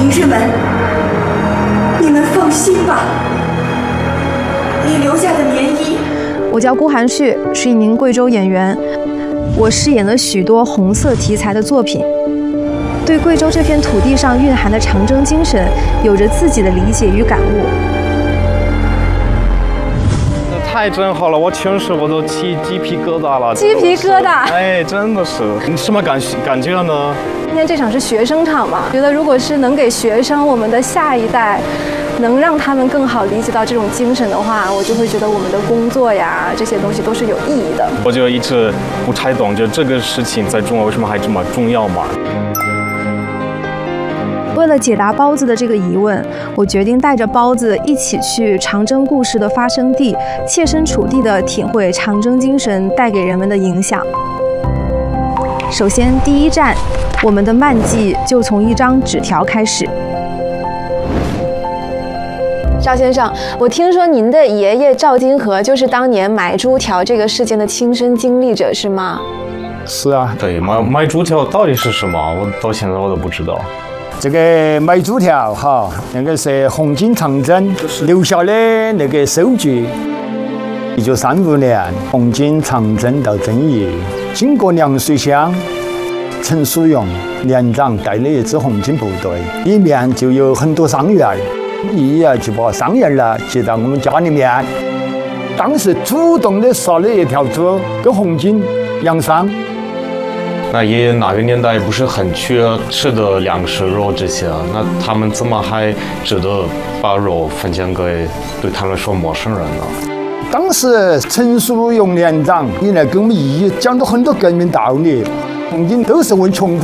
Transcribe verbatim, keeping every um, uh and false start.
同志们，你们放心吧，你留下的棉衣。 我叫顾涵旭，是一名贵州演员，我饰演了许多红色题材的作品，对贵州这片土地上蕴含的长征精神有着自己的理解与感悟。 太震撼了，我全身我都起鸡皮疙瘩了。 鸡皮疙瘩， 哎，真的是，你什么感感觉呢？ 今天这场是学生场嘛，觉得如果是能给学生，我们的下一代，能让他们更好理解到这种精神的话，我就会觉得我们的工作呀，这些东西都是有意义的。 我就一直不太懂，就这个事情在中国为什么还这么重要嘛？ 为了解答包子的这个疑问，我决定带着包子一起去长征故事的发生地，切身处地地体会长征精神带给人们的影响。首先，第一站，我们的漫记就从一张纸条开始。赵先生，我听说您的爷爷赵金河就是当年买猪条这个事件的亲身经历者，是吗？ 是啊， 对，买买猪条到底是什么？我到现在我都不知道。 这个买猪条哈，那个是红巾长征留下的那个收据。一九三五年，红巾长征到遵义，经过凉水乡，陈树勇连长带了一支红巾部队，里面就有很多伤员，一呀就把伤员呢接到我们家里面，当时主动的杀了一条猪，跟红巾养伤。 那爷爷那个年代不是很缺吃的粮食肉这些，那他们怎么还值得把肉分享给对他们说陌生人呢？ 当时陈树勇连长，你来跟我们一讲了很多革命道理，红巾都是为穷苦